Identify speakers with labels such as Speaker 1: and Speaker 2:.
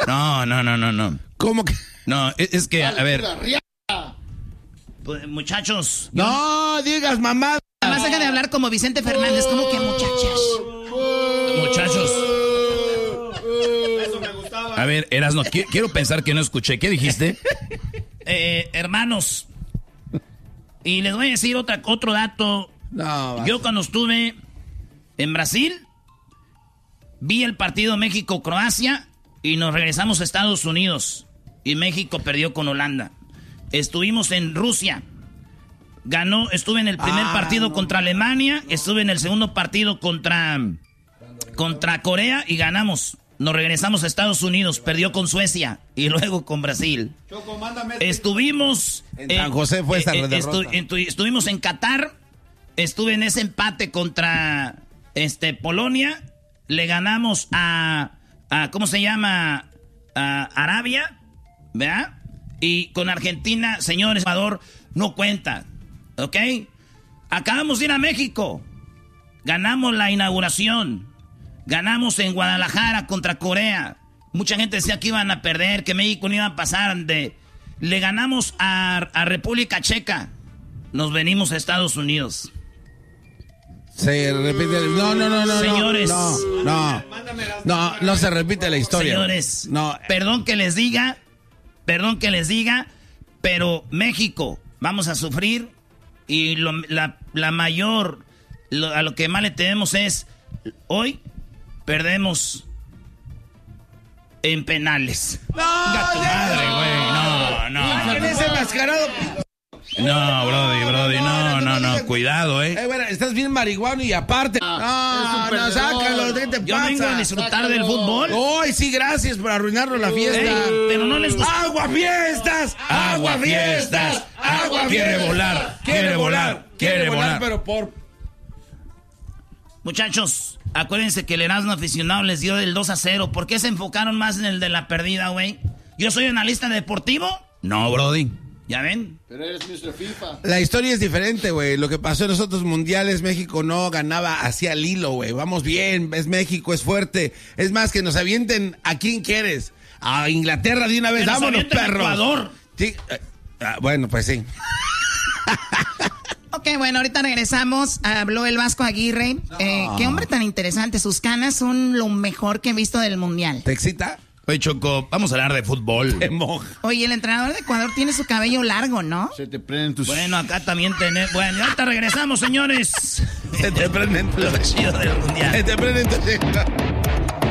Speaker 1: No.
Speaker 2: ¿Cómo que?
Speaker 1: No, es que, a ver. Pues, muchachos.
Speaker 2: No digas mamá.
Speaker 3: Además deja de hablar como Vicente Fernández, como que muchachos.
Speaker 1: Muchachos. Eso me gustaba. A ver, Erasno, quiero pensar que no escuché. ¿Qué dijiste? Hermanos. Y les voy a decir otro dato.
Speaker 2: No,
Speaker 1: yo cuando estuve en Brasil, vi el partido México-Croacia y nos regresamos a Estados Unidos. Y México perdió con Holanda. Estuvimos en Rusia. Estuve en el primer partido contra Alemania, estuve en el segundo partido contra Corea y ganamos. Nos regresamos a Estados Unidos, perdió con Suecia y luego con Brasil.
Speaker 2: Choco, mándame.
Speaker 1: Estuvimos
Speaker 2: en San José fue esa derrota.
Speaker 1: Estuvimos en Qatar, estuve en ese empate contra Polonia, le ganamos a ¿cómo se llama? A Arabia, ¿verdad? Y con Argentina, señor Salvador, no cuenta. ¿Ok? Acabamos de ir a México. Ganamos la inauguración. Ganamos en Guadalajara contra Corea. Mucha gente decía que iban a perder, que México no iba a pasar. Le ganamos a República Checa. Nos venimos a Estados Unidos.
Speaker 2: Se repite. No.
Speaker 1: Señores.
Speaker 2: No se repite la historia.
Speaker 1: Señores.
Speaker 2: No.
Speaker 1: Perdón que les diga, pero México, vamos a sufrir. Y la mayor, a lo que más le tememos es, hoy perdemos en penales.
Speaker 2: ¡No!
Speaker 1: ¡Gato madre, güey! No.
Speaker 2: ¿Quién es enmascarado?
Speaker 1: No, Brody, no, cuidado,
Speaker 2: Bueno, estás bien marihuano y aparte. No, sácalo, ¿qué te pasa?
Speaker 1: Yo vengo a disfrutar del fútbol.
Speaker 2: Ay, sí, gracias por arruinarnos la fiesta.
Speaker 1: Pero no les gusta.
Speaker 2: ¡Agua fiestas! Quiere volar, pero por...
Speaker 1: Muchachos, acuérdense que el Erasmo aficionado les dio del 2-0. ¿Por qué se enfocaron más en el de la perdida, güey? ¿Yo soy analista deportivo? No, Brody. ¿Ya ven?
Speaker 4: Pero eres Mr. FIFA.
Speaker 2: La historia es diferente, güey. Lo que pasó en los otros mundiales, México no ganaba hacia el hilo, güey. Vamos bien, es México, es fuerte. Es más, que nos avienten a quién quieres. A Inglaterra de una vez. ¡Vámonos, perros!
Speaker 1: Ecuador.
Speaker 2: Sí. Bueno, pues sí.
Speaker 3: Ok, bueno, ahorita regresamos. Habló el Vasco Aguirre.
Speaker 2: No.
Speaker 3: Qué hombre tan interesante. Sus canas son lo mejor que he visto del mundial.
Speaker 2: ¿Te excita?
Speaker 1: Oye, Choco, vamos a hablar de fútbol.
Speaker 3: Oye, el entrenador de Ecuador tiene su cabello largo, ¿no?
Speaker 4: Se te prenden tus...
Speaker 1: Bueno, acá también tenemos... Bueno, ahorita regresamos, señores.
Speaker 2: Se te prenden tus...
Speaker 1: Lo chido del mundial.
Speaker 2: Se te prenden tus...